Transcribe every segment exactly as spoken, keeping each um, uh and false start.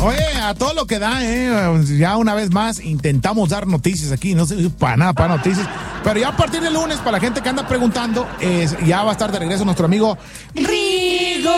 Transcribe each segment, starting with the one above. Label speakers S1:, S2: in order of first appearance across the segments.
S1: Oye, a todo lo que da, ¿eh? Ya una vez más intentamos dar noticias aquí, no sé, para nada, para noticias. Pero ya a partir del lunes, para la gente que anda preguntando, es, ya va a estar de regreso nuestro amigo Rigo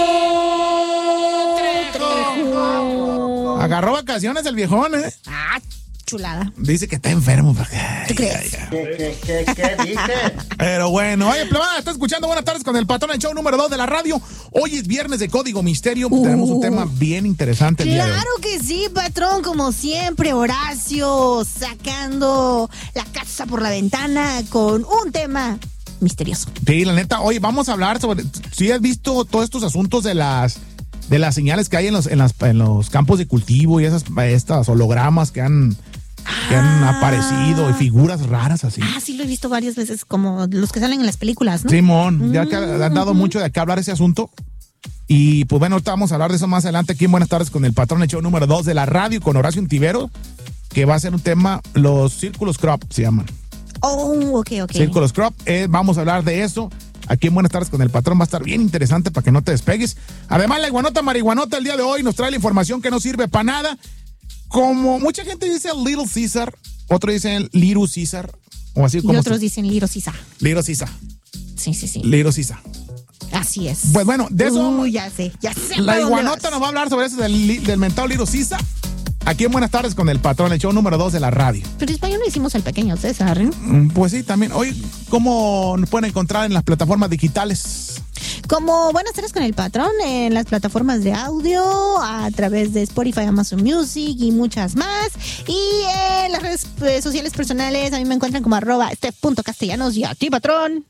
S1: Trejo. Agarró vacaciones el viejón, ¿eh?
S2: Ah, chulada.
S1: Dice que está enfermo. Porque,
S2: ¿Tú
S1: ay,
S2: crees?
S1: ay, ay.
S3: ¿Qué, qué, qué, qué dice?
S1: Pero bueno, oye, plebada, está escuchando Buenas Tardes con el Patrón, el show número dos de la radio. Hoy es viernes de Código Misterio. Uh, Tenemos un tema bien interesante el día de hoy.
S2: Claro que sí, patrón, como siempre, Horacio sacando la casa por la ventana con un tema misterioso.
S1: Sí, la neta, oye, vamos a hablar sobre, si has visto todos estos asuntos de las de las señales que hay en los en, las, en los campos de cultivo y esas estas hologramas que han que han
S2: Ah.
S1: aparecido y figuras raras así.
S2: Ah, sí, lo he visto varias veces, como los que salen en las películas, ¿no?
S1: Simón, ya que
S2: Mm,
S1: han dado
S2: ujú.
S1: mucho de qué hablar ese asunto. Y pues bueno, ahorita vamos a hablar de eso más adelante aquí en Buenas Tardes con el Patrón, el show número dos de la radio con Horacio Untivero, que va a ser un tema, los círculos crop se llaman.
S2: Oh, ok, ok.
S1: Círculos crop, eh, vamos a hablar de eso. Aquí en Buenas Tardes con el Patrón va a estar bien interesante para que no te despegues. Además, la iguanota marihuanota el día de hoy nos trae la información que no sirve para nada. Como mucha gente dice Little Caesar, otros dicen Little Caesar, o así
S2: Y
S1: como
S2: otros
S1: se-
S2: dicen Liro Sisa.
S1: Little Caesar,
S2: Sí, sí, sí.
S1: Little Caesar.
S2: Así es.
S1: Pues bueno, de eso
S2: Uy, ya sé, ya sé.
S1: la
S2: para dónde
S1: iguanota
S2: vas.
S1: nos va a hablar sobre eso del, li- del mentado Little Caesar. Aquí en Buenas Tardes con el Patrón, el show número dos de la radio.
S2: Pero español le hicimos al pequeño César, ¿eh?
S1: Mm, Pues sí, también. Hoy, ¿cómo nos pueden encontrar en las plataformas digitales?
S2: Como Buenas Tardes con el Patrón en las plataformas de audio, a través de Spotify, Amazon Music y muchas más. Y en las redes eh, sociales personales a mí me encuentran como arroba steph.castellanos y a ti, patrón.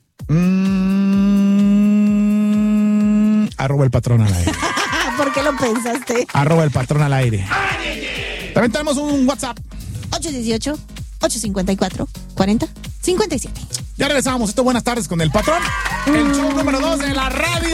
S1: Mm, arroba el Patrón al aire.
S2: ¿Por qué lo pensaste?
S1: Arroba el Patrón al aire. También tenemos un WhatsApp.
S2: ocho uno ocho, ocho cinco cuatro, cuatro cero cinco siete.
S1: Ya regresamos. Esto es Buenas Tardes con el Patrón. El show número dos de la radio.